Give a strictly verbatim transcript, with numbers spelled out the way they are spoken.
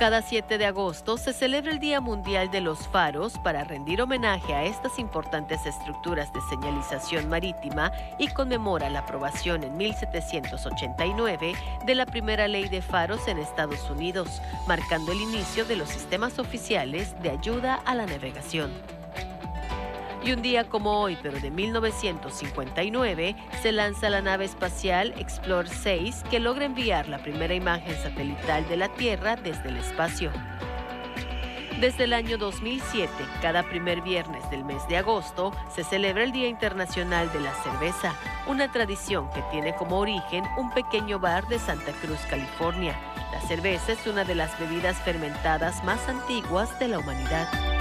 Cada siete de agosto se celebra el Día Mundial de los Faros para rendir homenaje a estas importantes estructuras de señalización marítima y conmemora la aprobación en mil setecientos ochenta y nueve de la primera ley de faros en Estados Unidos, marcando el inicio de los sistemas oficiales de ayuda a la navegación. Y un día como hoy, pero de mil novecientos cincuenta y nueve, se lanza la nave espacial Explorer seis, que logra enviar la primera imagen satelital de la Tierra desde el espacio. Desde el año dos mil siete, cada primer viernes del mes de agosto, se celebra el Día Internacional de la Cerveza, una tradición que tiene como origen un pequeño bar de Santa Cruz, California. La cerveza es una de las bebidas fermentadas más antiguas de la humanidad.